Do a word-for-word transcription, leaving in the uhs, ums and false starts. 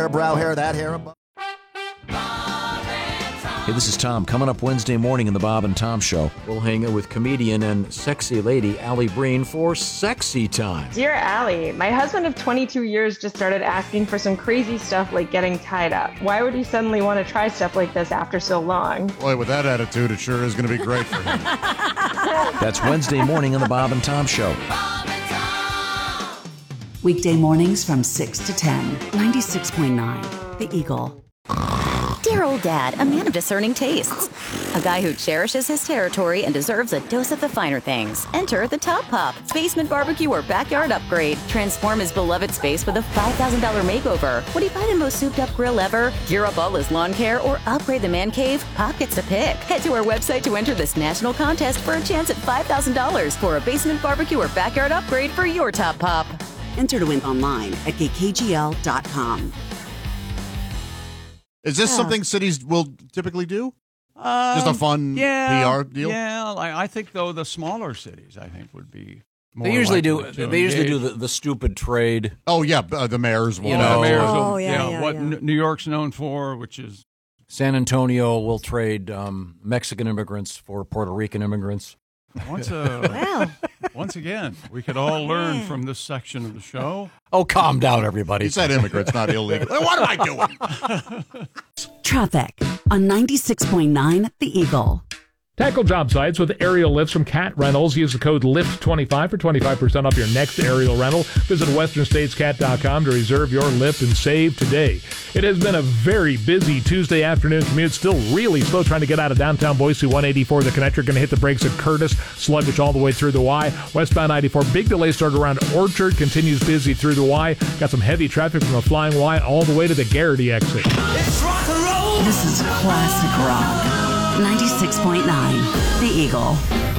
Brow hair, that hair. Hey, this is Tom. Coming up Wednesday morning in the Bob and Tom Show, we'll hang out with comedian and sexy lady Allie Breen for Sexy Time. Dear Allie, my husband of twenty-two years just started asking for some crazy stuff like getting tied up. Why would he suddenly want to try stuff like this after so long? Boy, with that attitude, it sure is going to be great for him. That's Wednesday morning in the Bob and Tom Show. Weekday mornings from six to ten. ninety-six point nine, The Eagle. Dear old dad, a man of discerning tastes. A guy who cherishes his territory and deserves a dose of the finer things. Enter the Top Pop, basement barbecue or backyard upgrade. Transform his beloved space with a five thousand dollars makeover. Would he buy the most souped up grill ever, gear up all his lawn care, or upgrade the man cave? Pop gets to pick. Head to our website to enter this national contest for a chance at five thousand dollars for a basement barbecue or backyard upgrade for your Top Pop. Enter to win online at k k g l dot com. Is this Yeah. something cities will typically do? Um, Just a fun yeah, P R deal? Yeah, I, I think, though, the smaller cities, I think, would be more They usually do. likely to They usually do engage. the, the stupid trade. Oh, yeah, uh, the mayors will. You Well, know, the mayors Oh, will- yeah, yeah, what yeah. N- New York's known for, which is San Antonio will trade um, Mexican immigrants for Puerto Rican immigrants. once a, Wow. once again, we could all learn from this section of the show. Oh, calm down, everybody. He said immigrants, not illegal. What am I doing? Traffic on ninety-six point nine, The Eagle. Tackle job sites with aerial lifts from Cat Rentals. Use the code lift twenty-five for twenty-five percent off your next aerial rental. Visit western states cat dot com to reserve your lift and save today. It has been a very busy Tuesday afternoon commute. Still really slow trying to get out of downtown Boise. one eighty-four, the connector, going to hit the brakes at Curtis. Sluggish all the way through the Y. Westbound ninety-four, big delay started around Orchard. Continues busy through the Y. Got some heavy traffic from the Flying Y all the way to the Garrity exit. This is classic rock. ninety-six point nine, The Eagle.